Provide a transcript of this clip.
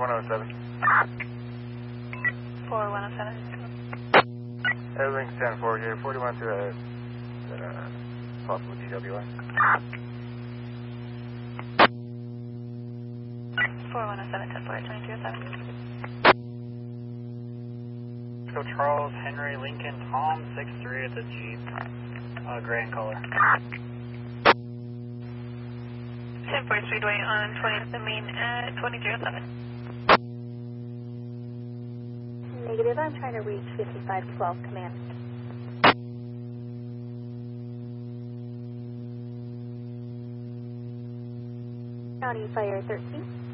4107. 4107. Everything's 10-4 here, 41 to possible DWI. 4107, 10-4, 2207. So Charles, Henry, Lincoln, Tom, 6-3 at the Jeep, gray in color. 10-4 Speedway on 20th and Main at 2007. Negative, I'm trying to reach 5512 command. County Fire 13.